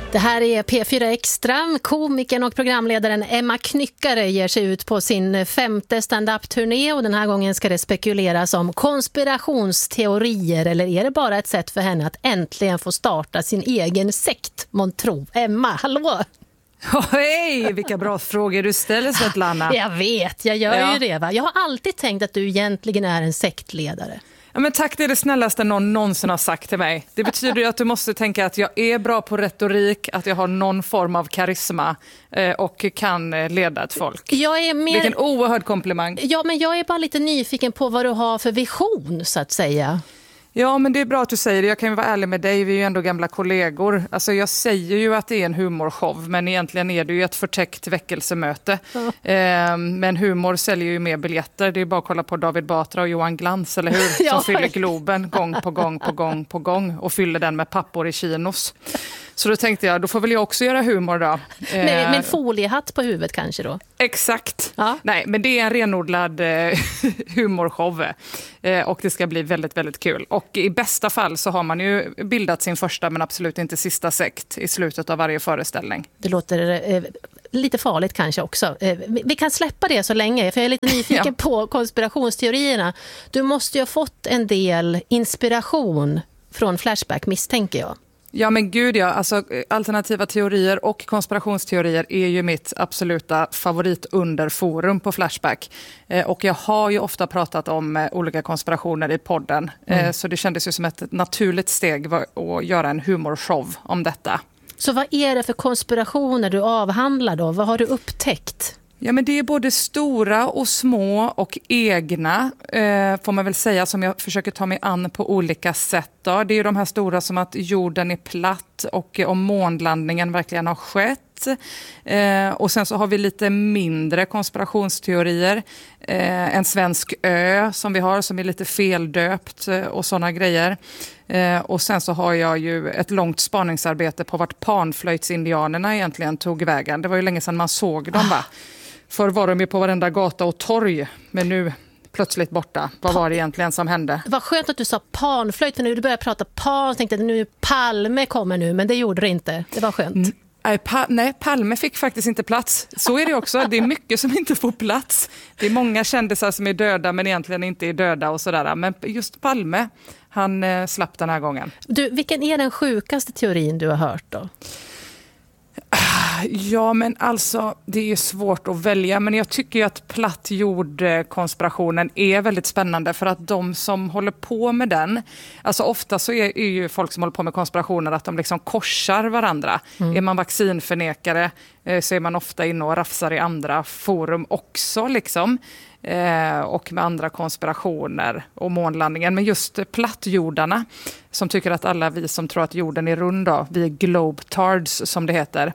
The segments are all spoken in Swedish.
Det här är P4 Extra. Komikern och programledaren Emma Knyckare ger sig ut på sin 5:e stand-up-turné och den här gången ska det spekuleras om konspirationsteorier, eller är det bara ett sätt för henne att äntligen få starta sin egen sekt, månntro? Emma, hallå! Hej, vilka bra frågor du ställer, Svetlana. Jag vet, jag gör ju det, va? Jag har alltid tänkt att du egentligen är en sektledare. Ja, men tack, det är det snällaste någon någonsin har sagt till mig. Det betyder ju att du måste tänka att jag är bra på retorik, att jag har någon form av karisma och kan leda ett folk. Vilken oerhörd komplimang. Ja, men jag är bara lite nyfiken på vad du har för vision, så att säga. Ja, men det är bra att du säger det. Jag kan ju vara ärlig med dig, vi är ju ändå gamla kollegor. Alltså jag säger ju att det är en humorshow, men egentligen är det ju ett förtäckt väckelsemöte. Men humor säljer ju mer biljetter. Det är bara att kolla på David Batra och Johan Glans, eller hur? Som fyller Globen gång på gång och fyller den med pappor i kinos. Så då tänkte jag, då får väl jag också göra humor då. Med en foliehatt på huvudet kanske då? Exakt. Ja. Nej, men det är en renodlad humorshow. Och det ska bli väldigt, väldigt kul. Och i bästa fall så har man ju bildat sin första men absolut inte sista sekt i slutet av varje föreställning. Det låter lite farligt kanske också. Vi kan släppa det så länge, för jag är lite nyfiken på konspirationsteorierna. Du måste ju ha fått en del inspiration från Flashback, misstänker jag. Ja, men gud ja, alltså alternativa teorier och konspirationsteorier är ju mitt absoluta favoritunderforum på Flashback. Och jag har ju ofta pratat om olika konspirationer i podden. Så det kändes ju som ett naturligt steg att göra en humorshow om detta. Så vad är det för konspirationer du avhandlar då? Vad har du upptäckt? Ja, men det är både stora och små och egna, får man väl säga, som jag försöker ta mig an på olika sätt. Då. Det är ju de här stora som att jorden är platt och om månlandningen verkligen har skett. Och sen så har vi lite mindre konspirationsteorier. En svensk ö som vi har som är lite feldöpt och sådana grejer. Och sen så har jag ju ett långt spaningsarbete på vart panflöjtsindianerna egentligen tog vägen. Det var ju länge sedan man såg dem, va? Förr var de ju på varenda gata och torg, men nu plötsligt borta. Vad var det egentligen som hände? Vad skönt att du sa panflöjt, för när du började prata pan tänkte jag att nu Palme kommer nu, men det gjorde det inte. Det var skönt. Nej, Palme fick faktiskt inte plats. Så är det också. Det är mycket som inte får plats. Det är många kändisar som är döda men egentligen inte är döda och sådär. Men just Palme, han slapp den här gången. Du, vilken är den sjukaste teorin du har hört då? Ja, men alltså det är ju svårt att välja, men jag tycker ju att plattjordkonspirationen är väldigt spännande för att de som håller på med den, alltså ofta så är ju folk som håller på med konspirationer att de liksom korsar varandra. Är man vaccinförnekare så är man ofta inne och rafsar i andra forum också liksom. Och med andra konspirationer och månlandningen. Men just plattjordarna som tycker att alla vi som tror att jorden är rund då, vi är globetards som det heter,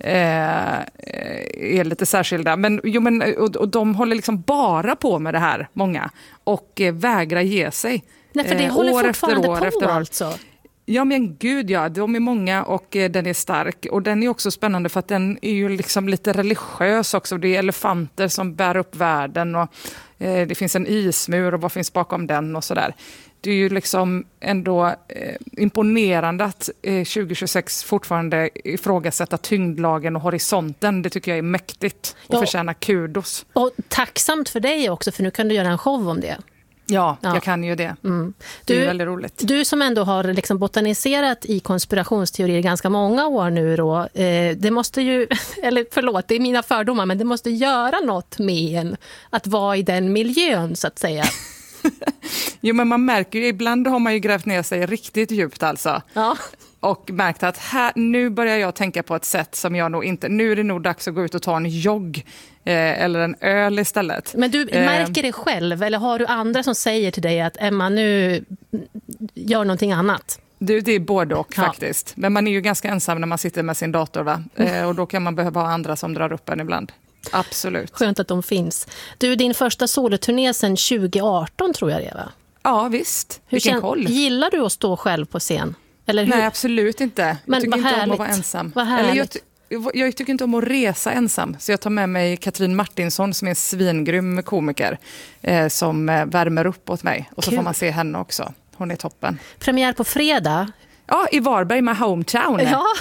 är lite särskilda. Men och de håller liksom bara på med det här, många, och vägrar ge sig. Nej, för det håller år fortfarande efter år på efter år. alltså. Ja, men gud ja, de är många och den är stark. Och den är också spännande för att den är ju liksom lite religiös också. Det är elefanter som bär upp världen och det finns en ismur och vad finns bakom den och sådär. Det är ju liksom ändå imponerande att 2026 fortfarande ifrågasätta tyngdlagen och horisonten. Det tycker jag är mäktigt och förtjänar kudos. Och tacksamt för dig också, för nu kan du göra en show om det. Ja, jag kan ju det. Det är väldigt roligt. Du som ändå har liksom botaniserat i konspirationsteorier ganska många år nu då, det måste ju, eller förlåt, det är mina fördomar, men det måste göra något med en att vara i den miljön så att säga. Jo, men man märker ju, ibland har man ju grävt ner sig riktigt djupt alltså. Ja. Och märkt att nu börjar jag tänka på ett sätt som jag nog inte, nu är det nog dags att gå ut och ta en jogg eller en öl istället. Men du märker det själv, eller har du andra som säger till dig att Emma, nu gör någonting annat? Det är både och faktiskt. Men man är ju ganska ensam när man sitter med sin dator, va? Och då kan man behöva ha andra som drar upp en ibland. Absolut. Skönt att de finns. Du, din första soloturné sedan 2018 tror jag det, va? Ja, visst. Vilken koll. Gillar du att stå själv på scen? Eller hur? Nej, absolut inte. Men jag tycker inte om att vara ensam. Jag tycker inte om att resa ensam. Så jag tar med mig Katrin Martinsson som är en svingrym komiker som värmer upp åt mig. Och så får man se henne också. Hon är toppen. Premiär på fredag. Ja, i Varberg, med hometown. Ja.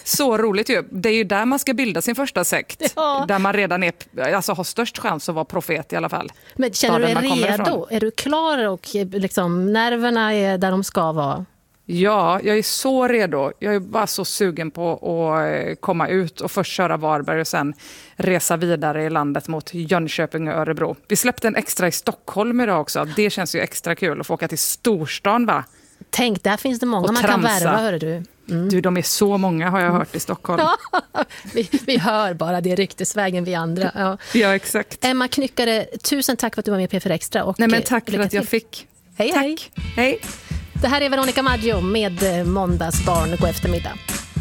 Så roligt ju. Det är ju där man ska bilda sin första sekt. Ja. Där man redan har störst chans att vara profet i alla fall. Men känner du dig redo? Är du klar och liksom, nerverna är där de ska vara? Ja, jag är så redo. Jag är bara så sugen på att komma ut och först köra Varberg och sen resa vidare i landet mot Jönköping och Örebro. Vi släppte en extra i Stockholm idag också. Det känns ju extra kul att få åka till storstan, va? Tänk, där finns det många man kan värva, hör du. Du, de är så många har jag hört i Stockholm. vi hör bara det ryktesvägen vi andra. Ja, exakt. Emma Knyckare, tusen tack för att du var med i P4 Extra. Och tack för att jag fick. Hej, tack. Hej. Det här är Veronica Maggio med Måndagsbarn. God eftermiddag.